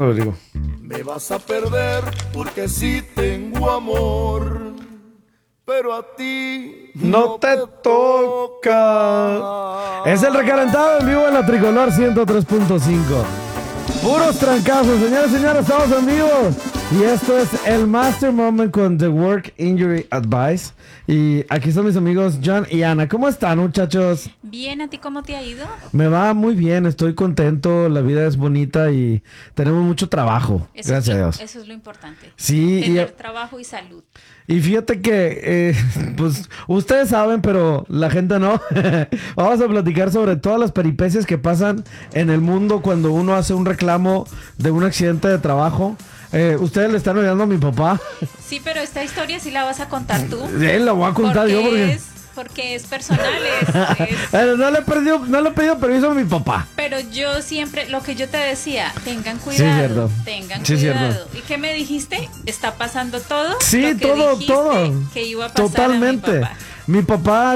Rodrigo. Me vas a perder porque sí tengo amor, pero a ti No te toca. Es el recalentado en vivo en la Tricolor 103.5. Puros trancazos, señores y señores, estamos en vivo. Y esto es el Master Moment con The Work Injury Advice. Y aquí están mis amigos John y Ana. ¿Cómo están, muchachos? Bien, ¿a ti cómo te ha ido? Me va muy bien, estoy contento, la vida es bonita y tenemos mucho trabajo. Gracias a Dios. Eso es lo importante. Sí, tener trabajo y salud. Y fíjate que, pues, ustedes saben, pero la gente no. Vamos a platicar sobre todas las peripecias que pasan en el mundo cuando uno hace un reclamo de un accidente de trabajo. Ustedes le están oyendo a mi papá. Sí, pero esta historia sí la vas a contar tú. La voy a contar yo porque es personal. No le he pedido permiso a mi papá. Pero yo siempre, lo que yo te decía, tengan Sí, cuidado. cierto. Tengan Sí, cuidado. cierto. ¿Y qué me dijiste? ¿Está pasando todo? Sí, Lo que todo. dijiste que iba a pasar. Totalmente. A mi papá. Mi papá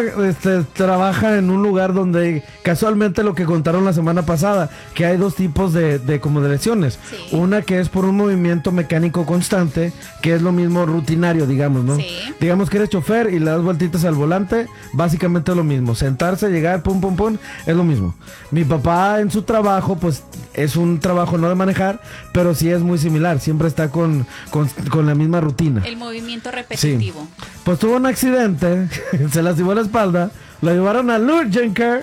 trabaja en un lugar donde casualmente lo que contaron la semana pasada, que hay dos tipos de como de lesiones. Sí. Una que es por un movimiento mecánico constante, que es lo mismo rutinario, digamos, ¿no? Sí. Digamos que eres chofer y le das vueltitas al volante, básicamente es lo mismo. Sentarse, llegar, pum, pum, pum, es lo mismo. Mi papá en su trabajo, pues es un trabajo no de manejar, pero sí es muy similar. Siempre está con la misma rutina. El movimiento repetitivo. Sí. Pues tuvo un accidente, se lastimó la espalda, lo llevaron al urgent care,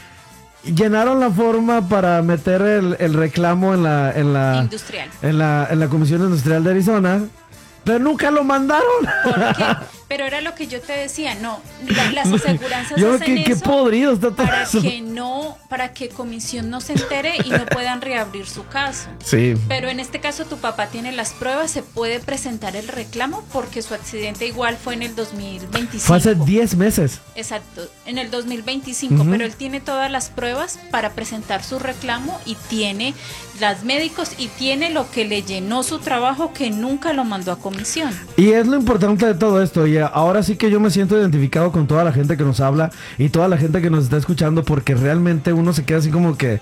llenaron la forma para meter el reclamo en la Industrial. en la Comisión Industrial de Arizona, pero nunca lo mandaron. ¿Por qué? Pero era lo que yo te decía, no, las aseguranzas Yo hacen qué eso podrido está todo eso. para que comisión no se entere y no puedan reabrir su caso. Sí. Pero en este caso tu papá tiene las pruebas, se puede presentar el reclamo porque su accidente igual fue en el 2025. Fue hace 10 meses. Exacto, en el 2025, pero él tiene todas las pruebas para presentar su reclamo y tiene las médicos y tiene lo que le llenó su trabajo que nunca lo mandó a comisión. Y es lo importante de todo esto. Y ahora sí que yo me siento identificado con toda la gente que nos habla y toda la gente que nos está escuchando, porque realmente uno se queda así como que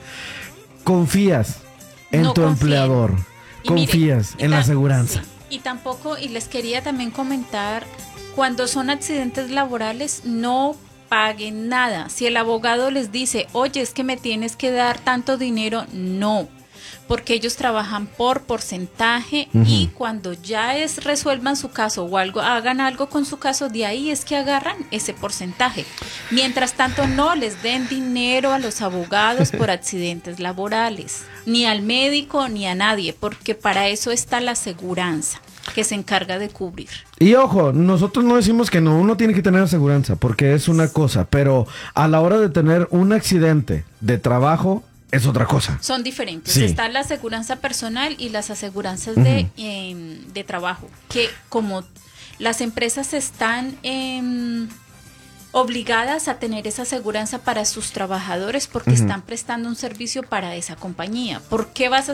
confías en No tu confíen. empleador, Y confías mire, en la aseguranza. Sí, y tampoco, y les quería también comentar, cuando son accidentes laborales, no paguen nada. Si el abogado les dice, oye, es que me tienes que dar tanto dinero, no. Porque ellos trabajan por porcentaje y cuando ya resuelvan su caso o hagan algo con su caso, de ahí es que agarran ese porcentaje. Mientras tanto, no les den dinero a los abogados por accidentes laborales, ni al médico ni a nadie, porque para eso está la aseguranza que se encarga de cubrir. Y ojo, nosotros no decimos que no, uno tiene que tener aseguranza, porque es una cosa, pero a la hora de tener un accidente de trabajo, es otra cosa. Son diferentes. Sí. Está la aseguranza personal y las aseguranzas de trabajo, que como las empresas están obligadas a tener esa aseguranza para sus trabajadores porque están prestando un servicio para esa compañía. ¿Por qué vas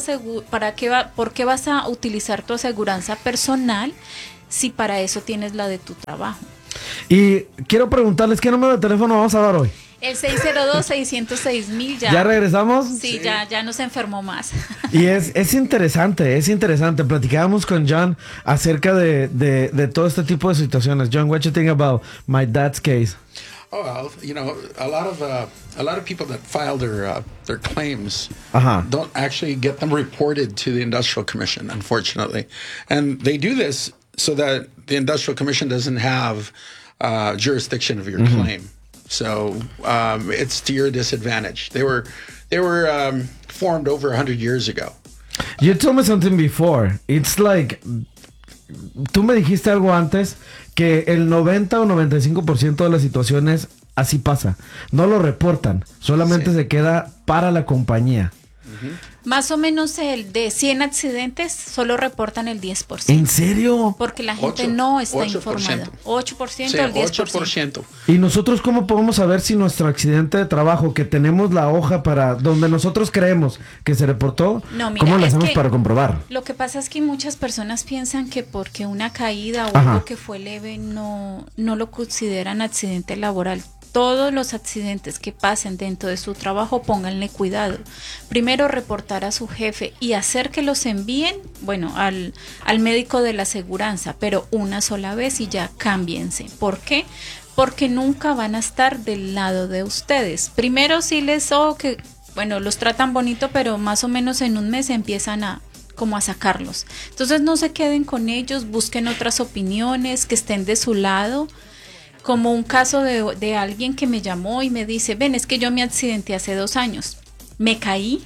a utilizar tu aseguranza personal si para eso tienes la de tu trabajo? Y quiero preguntarles, ¿qué número de teléfono vamos a dar hoy? El 602-606-1000 ya. ¿Ya regresamos? Sí, ya no se enfermó más. Y es interesante. Platicábamos con John acerca de todo este tipo de situaciones. John, what you think about my dad's case? Oh, well, a lot of people that file their claims don't actually get them reported to the Industrial Commission, unfortunately, and they do this so that the Industrial Commission doesn't have jurisdiction of your claim. So it's to your disadvantage. They were formed over 100 years ago. You told me something before. It's like, tú me dijiste algo antes que el 90 o 95% de las situaciones así pasa. No lo reportan, solamente se queda para la compañía. Más o menos de 100 accidentes solo reportan el 10%. ¿En serio? Porque la gente no está informada. 8% al 10%. ¿Y nosotros cómo podemos saber si nuestro accidente de trabajo, que tenemos la hoja para donde nosotros creemos que se reportó, no, mira, cómo lo hacemos para comprobar? Lo que pasa es que muchas personas piensan que porque una caída o algo que fue leve no lo consideran accidente laboral. todos los accidentes que pasen dentro de su trabajo, pónganle cuidado. Primero reportar a su jefe y hacer que los envíen, bueno, al médico de la aseguranza, pero una sola vez y ya cámbiense. ¿Por qué? Porque nunca van a estar del lado de ustedes. Primero sí los tratan bonito, pero más o menos en un mes empiezan a sacarlos. Entonces no se queden con ellos, busquen otras opiniones, que estén de su lado. Como un caso de alguien que me llamó y me dice, ven, es que yo me accidenté hace 2 años, me caí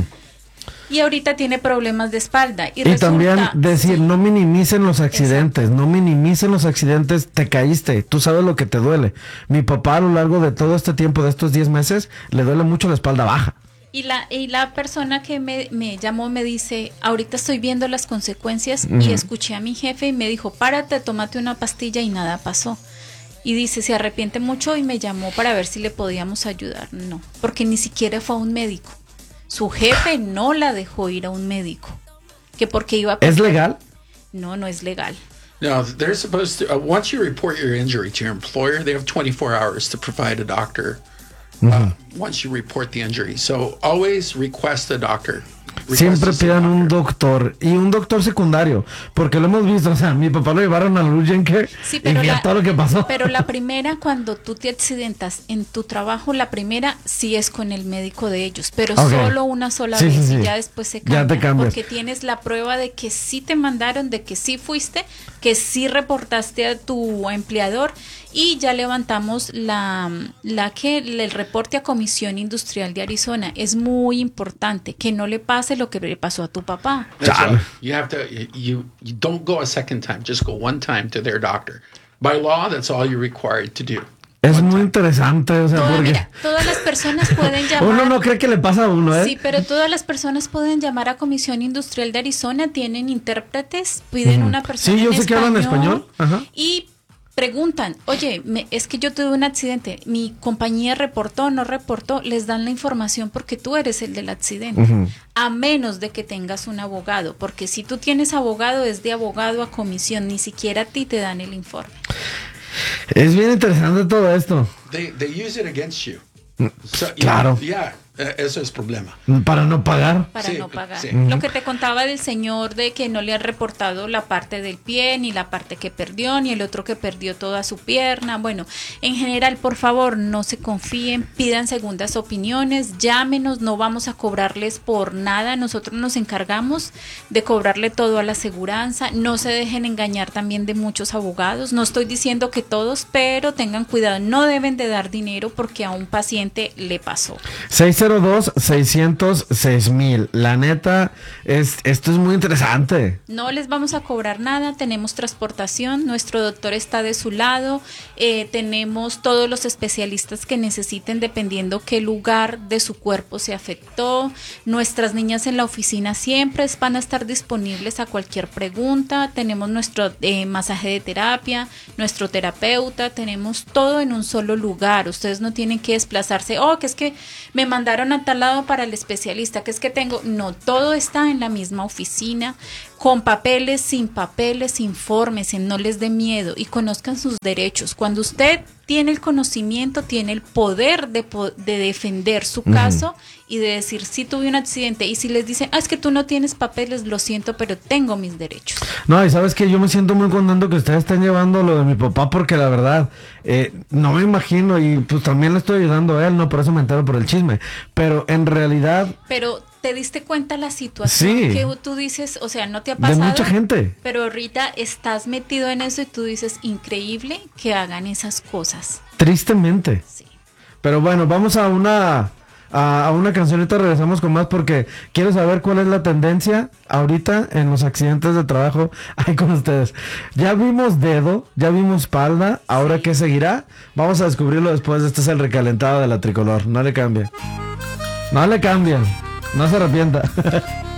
y ahorita tiene problemas de espalda. Y resulta, también decir, no minimicen los accidentes, exacto, no minimicen los accidentes, te caíste, tú sabes lo que te duele. Mi papá a lo largo de todo este tiempo, de estos 10 meses, le duele mucho la espalda baja. Y la persona que me llamó me dice, ahorita estoy viendo las consecuencias y escuché a mi jefe y me dijo, párate, tómate una pastilla y nada pasó. Y dice, se arrepiente mucho y me llamó para ver si le podíamos ayudar. No, porque ni siquiera fue a un médico. Su jefe no la dejó ir a un médico. Que porque iba a... ¿Es legal? No, no es legal. No, they're supposed to, once you report your injury to your employer, they have 24 hours to provide a doctor once you report the injury. So always request a doctor. Siempre pidan un doctor y un doctor secundario, porque lo hemos visto, o sea, mi papá lo llevaron al Urgent Care y mira todo lo que pasó. Pero la primera, cuando tú te accidentas en tu trabajo, la primera sí es con el médico de ellos, pero solo una sola vez y ya después se cambia. Ya te cambias. Porque tienes la prueba de que sí te mandaron, de que sí fuiste, que sí reportaste a tu empleador y ya levantamos el reporte a Comisión Industrial de Arizona. Es muy importante que no le pase lo que le pasó a tu papá. Right. You have to, you don't go a second time, just go one time to their doctor. By law, that's all you're required to do. Es muy interesante, o sea, porque... Mira, todas las personas pueden llamar... Uno no cree que le pasa a uno, ¿eh? Sí, pero todas las personas pueden llamar a Comisión Industrial de Arizona, tienen intérpretes, piden una persona Sí, yo sé que hablan español. Ajá. Y preguntan, oye, es que yo tuve un accidente, mi compañía reportó, no reportó, les dan la información porque tú eres el del accidente, a menos de que tengas un abogado, porque si tú tienes abogado, es de abogado a comisión, ni siquiera a ti te dan el informe. Es bien interesante todo esto. They use it against you. So, claro. Eso es problema. Para no pagar. Para no pagar. Sí. Lo que te contaba del señor de que no le han reportado la parte del pie, ni la parte que perdió, ni el otro que perdió toda su pierna. Bueno, en general, por favor, no se confíen, pidan segundas opiniones, llámenos, no vamos a cobrarles por nada. Nosotros nos encargamos de cobrarle todo a la aseguranza. No se dejen engañar también de muchos abogados. No estoy diciendo que todos, pero tengan cuidado. No deben de dar dinero porque a un paciente le pasó. 602-600-6000. La neta, esto es muy interesante. No les vamos a cobrar nada, tenemos transportación, nuestro doctor está de su lado, tenemos todos los especialistas que necesiten dependiendo qué lugar de su cuerpo se afectó. Nuestras niñas en la oficina siempre van a estar disponibles a cualquier pregunta. Tenemos nuestro masaje de terapia, nuestro terapeuta, tenemos todo en un solo lugar. Ustedes no tienen que desplazarse, que es que me mandaron a tal lado para el especialista, que es que tengo, no, todo está en la misma oficina, con papeles, sin papeles, infórmense, no les dé miedo y conozcan sus derechos. Cuando usted tiene el conocimiento, tiene el poder de defender su caso y de decir, sí tuve un accidente, y si les dicen, es que tú no tienes papeles, lo siento, pero tengo mis derechos. No, y sabes que yo me siento muy contento que ustedes estén llevando lo de mi papá, porque la verdad, no me imagino, y pues también le estoy ayudando a él, no, por eso me entero por el chisme, pero en realidad... Pero te diste cuenta la situación que tú dices, o sea, no te ha pasado. De mucha gente. Pero ahorita estás metido en eso y tú dices, increíble que hagan esas cosas. Tristemente. Sí. Pero bueno, vamos a una cancionita, regresamos con más porque quiero saber cuál es la tendencia ahorita en los accidentes de trabajo ahí con ustedes. Ya vimos dedo, ya vimos espalda, ahora ¿qué seguirá? Vamos a descubrirlo después. Este es el recalentado de la Tricolor. No le cambien. No le cambien. No se arrepienta.